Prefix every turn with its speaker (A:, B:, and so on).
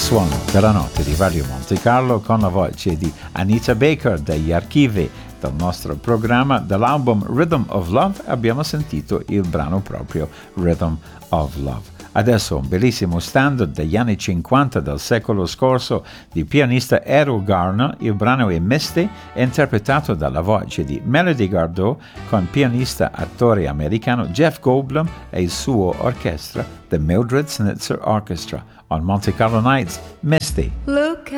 A: suono della notte di Radio Monte Carlo con la voce di Anita Baker degli archivi del nostro programma. Dall'album Rhythm of Love abbiamo sentito il brano proprio Rhythm of Love. Adesso un bellissimo standard degli anni 50 del secolo scorso di pianista Errol Garner. Il brano è Misty, interpretato dalla voce di Melody Gardot con pianista attore americano Jeff Goldblum e il suo orchestra, The Mildred Snitzer Orchestra. On Monte Carlo Nights, Misty.
B: Look